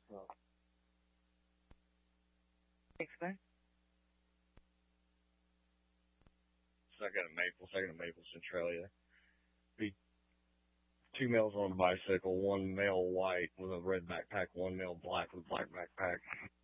So, Thanks, man. second at Maple Centralia. Be two males on a bicycle, one male white with a red backpack, one male black with black backpack.